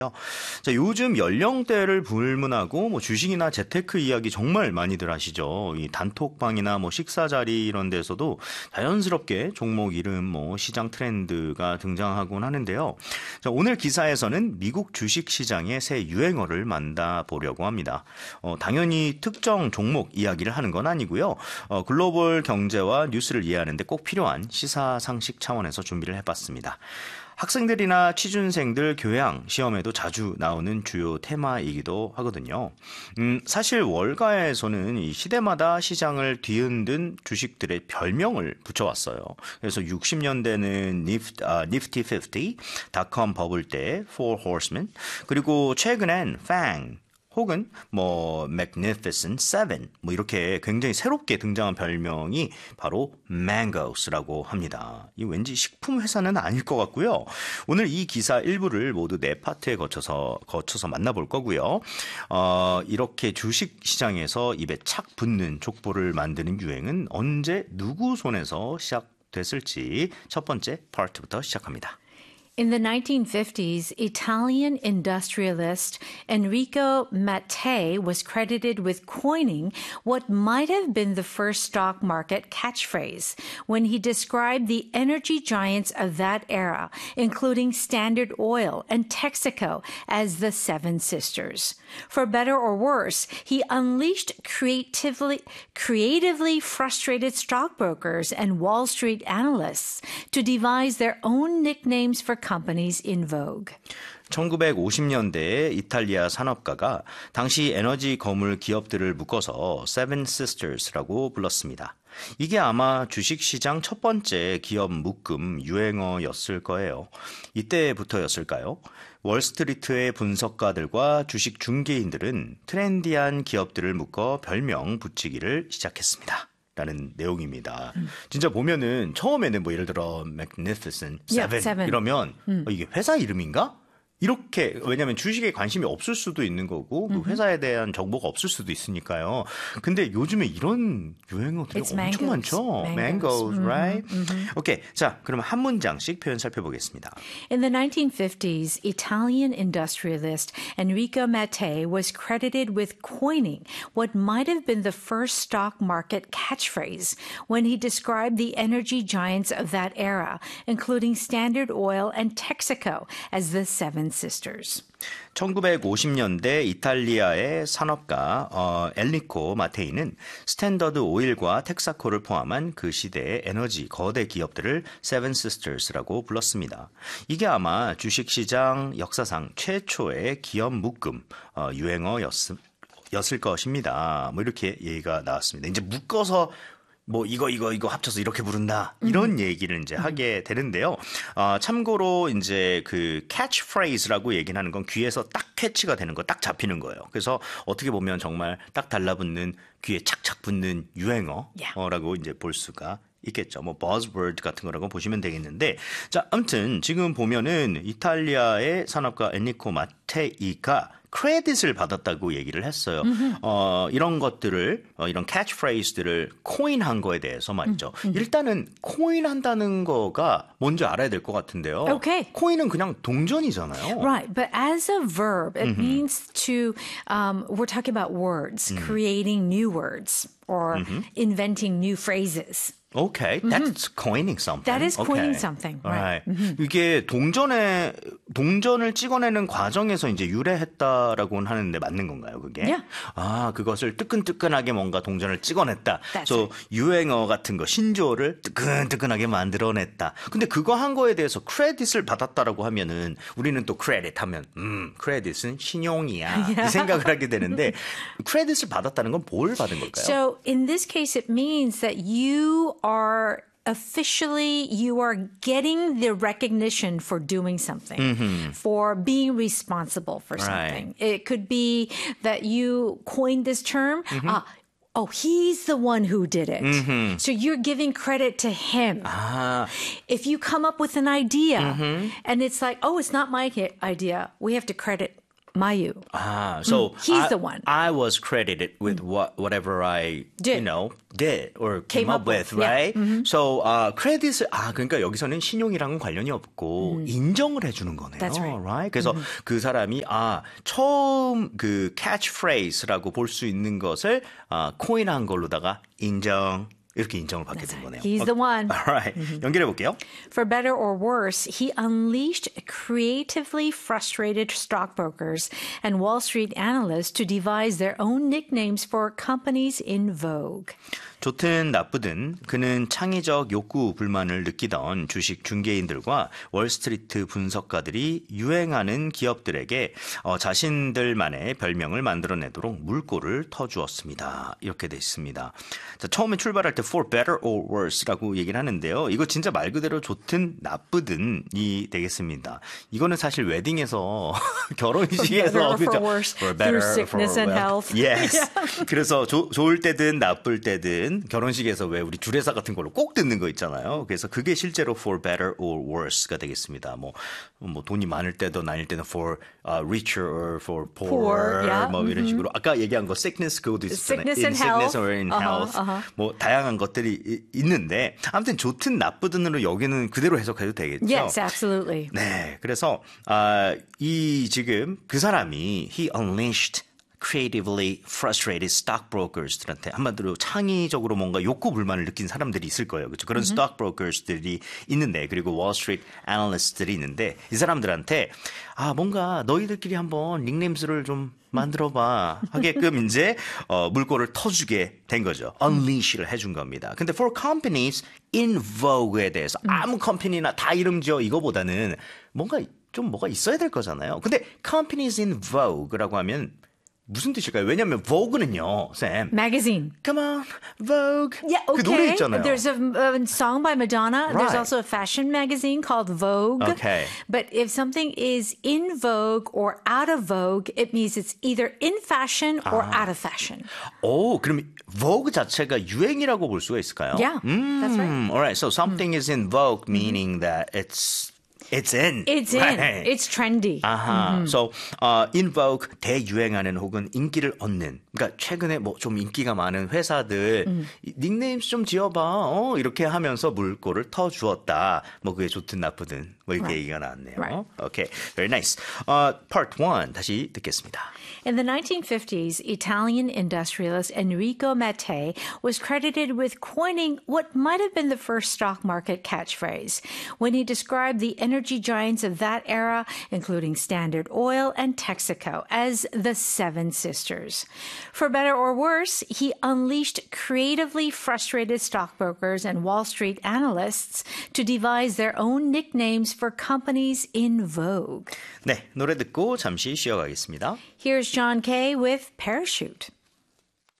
자, 요즘 연령대를 불문하고 뭐 주식이나 재테크 이야기 정말 많이들 하시죠. 이 단톡방이나 뭐 식사 자리 이런 데서도 자연스럽게 종목 이름, 뭐 시장 트렌드가 등장하곤 하는데요. 자, 오늘 기사에서는 미국 주식 시장의 새 유행어를 만나보려고 합니다. 당연히 특정 종목 이야기를 하는 건 아니고요. 글로벌 경제와 뉴스를 이해하는 데 꼭 필요한 시사 상식 차원에서 준비를 해봤습니다. 학생들이나 취준생들 교양 시험에도 자주 나오는 주요 테마이기도 하거든요. 사실 월가에서는 이 시대마다 시장을 뒤흔든 주식들의 별명을 붙여왔어요. 그래서 60년대는 Nifty 50, 닷컴 버블 때 Four Horsemen, 그리고 최근엔 FANG, 혹은 뭐 Magnificent Seven 뭐 이렇게 굉장히 새롭게 등장한 별명이 바로 Mangos라고 합니다. 이 왠지 식품 회사는 아닐 것 같고요. 오늘 이 기사 일부를 모두 네 파트에 거쳐서 만나볼 거고요. 이렇게 주식 시장에서 입에 착 붙는 족보를 만드는 유행은 언제 누구 손에서 시작됐을지 첫 번째 파트부터 시작합니다. In the 1950s, Italian industrialist Enrico Mattei was credited with coining what might have been the first stock market catchphrase when he described the energy giants of that era, including Standard Oil and Texaco, as the Seven Sisters. For better or worse, he unleashed creatively frustrated stockbrokers and Wall Street analysts to devise their own nicknames for companies in vogue. 1950년대에 이탈리아 산업가가 당시 에너지 거물 기업들을 묶어서 Seven Sisters라고 불렀습니다. 이게 아마 주식시장 첫 번째 기업 묶음 유행어였을 거예요. 이때부터였을까요? 월스트리트의 분석가들과 주식 중개인들은 트렌디한 기업들을 묶어 별명 붙이기를 시작했습니다. 라는 내용입니다. 진짜 보면은 처음에는 뭐 예를 들어 Magnificent Seven 이러면 이게 회사 이름인가? 이렇게 왜냐하면 주식에 관심이 없을 수도 있는 거고 그 회사에 대한 정보가 없을 수도 있으니까요. 근데 요즘에 이런 유행어들이 엄청 많죠. Mangoes, right? 오케이, 자 그럼 한 문장씩 표현 살펴보겠습니다. In the 1950s, Italian industrialist Enrico Mattei was credited with coining what might have been the first stock market catchphrase when he described the energy giants of that era, including Standard Oil and Texaco, as the Seven Sisters. 1950년대 이탈리아의 산업가 엘리코 마테이는 스탠더드 오일과 텍사코를 포함한 그 시대의 에너지 거대 기업들을 Seven Sisters라고 불렀습니다. 이게 아마 주식시장 역사상 최초의 기업 묶음 유행어였을 것입니다. 뭐 이렇게 얘기가 나왔습니다. 이제 묶어서 뭐 이거 합쳐서 이렇게 부른다 이런 얘기를 이제 하게 되는데요. 참고로 이제 그 catchphrase라고 얘기는 하는 건 귀에서 딱 캐치가 되는 거, 딱 잡히는 거예요. 그래서 어떻게 보면 정말 딱 달라붙는 귀에 착착 붙는 유행어라고 이제 볼 수가 있겠죠. 뭐 buzzword 같은 거라고 보시면 되겠는데, 자 아무튼 지금 보면은 이탈리아의 산업가 엔리코 마테이가 크레딧을 받았다고 얘기를 했어요. 이런 것들을 이런 캐치프레이즈들을 코인한 거에 대해서 말이죠. 일단은 코인한다는 거가 뭔지 알아야 될 것 같은데요. Okay. 코인은 그냥 동전이잖아요. Right, but as a verb, it means to, we're talking about words, creating new words or inventing new phrases. Okay, that's coining something. That is coining okay. something, right? 이게 동전을 찍어내는 과정에서 이제 유래했다라고는 하는데 맞는 건가요, 그게? Yeah. 아, 그것을 뜨끈뜨끈하게 뭔가 동전을 찍어냈다. That's 그래서 유행어 같은 거, 신조어를 뜨끈뜨끈하게 만들어냈다. 근데 그거 한 거에 대해서 크레딧을 받았다라고 하면은 우리는 또 크레딧 하면 크레딧은 신용이야. 이 생각을 하게 되는데 크레딧을 받았다는 건 뭘 받은 걸까요? So in this case, it means that you are getting the recognition for doing something, for being responsible for something. Right. It could be that you coined this term. Oh, he's the one who did it. So you're giving credit to him. If you come up with an idea and it's like, oh, it's not my idea, we have to credit Mayu. So He's the one. I was credited with whatever I Did. did or Came came up up with, with, yeah. right? So 크레딧을 그러니까 여기서는 신용이랑은 관련이 없고 인정을 해주는 거네요. That's right. 그래서 그 사람이 처음 그 catchphrase라고 볼 수 있는 것을 코인한 걸로다가 인정. 이렇게 인정을 받게 된 거네요. He's the one. Alright. 연결해 볼게요. For better or worse, he unleashed creatively frustrated stockbrokers and Wall Street analysts to devise their own nicknames for companies in vogue. 좋든 나쁘든 그는 창의적 욕구 불만을 느끼던 주식 중개인들과 월스트리트 분석가들이 유행하는 기업들에게 자신들만의 별명을 만들어내도록 물꼬를 터주었습니다. 이렇게 돼 있습니다. 자, 처음에 출발할 때 for better or worse라고 얘기를 하는데요. 이거 진짜 말 그대로 좋든 나쁘든이 되겠습니다. 이거는 사실 웨딩에서 결혼식에서 For better or for worse, through sickness and health. Yes. 그래서 좋을 때든 나쁠 때든 결혼식에서 왜 우리 주례사 같은 걸로 꼭 듣는 거 있잖아요. 그래서 그게 실제로 for better or worse가 되겠습니다. 뭐 돈이 많을 때도 아닐 때는 for richer or for poor, yeah. 뭐 이런 식으로 아까 얘기한 거 sickness 그것도 있었잖아요. Sickness in and sickness health. or in health. 뭐 다양한 것들이 있는데 아무튼 좋든 나쁘든으로 여기는 그대로 해석해도 되겠죠. Yes, absolutely. 네, 그래서 이 지금 그 사람이 he unleashed creatively frustrated stockbrokers들한테 한마디로 창의적으로 뭔가 욕구 불만을 느낀 사람들이 있을 거예요. 그렇죠? 그런 stockbrokers들이 있는데 그리고 Wall Street analyst들이 있는데 이 사람들한테 뭔가 너희들끼리 한번 닉네임스를 좀 만들어봐 하게끔 이제 물꼬를 터주게 된 거죠. Unleash를 해준 겁니다. 근데 for companies in vogue에 대해서 아무 컴퍼니나 다 이름 지어 이거보다는 뭔가 좀 뭐가 있어야 될 거잖아요. 근데 companies in vogue라고 하면 무슨 뜻일까요? 왜냐하면 Vogue는요, 쌤. Magazine. Come on, Vogue. Yeah, okay. 그 노래 있잖아요. There's a song by Madonna. Right. There's also a fashion magazine called Vogue. Okay. But if something is in vogue or out of vogue, it means it's either in fashion or out of fashion. 그럼 Vogue 자체가 유행이라고 볼 수가 있을까요? Yeah, that's right. Alright, so something is in vogue, meaning that it's in. It's right. in. It's trendy. So, in vogue, 대유행하는 혹은 인기를 얻는. 그러니까 최근에 뭐 좀 인기가 많은 회사들 닉네임 좀 지어봐. 이렇게 하면서 물꼬를 터주었다. 뭐 그게 좋든 나쁘든 뭐 이렇게 얘기가 나왔네요. Right. Okay, very nice. Part 1 다시 듣겠습니다. In the 1950s, Italian industrialist Enrico Mattei was credited with coining what might have been the first stock market catchphrase when he described the energy giants of that era, including Standard Oil and Texaco, as the Seven Sisters. For better or worse, he unleashed creatively frustrated stockbrokers and Wall Street analysts to devise their own nicknames for companies in vogue. 네, 노래 듣고 잠시 쉬어가겠습니다. Here's John Kay with Parachute.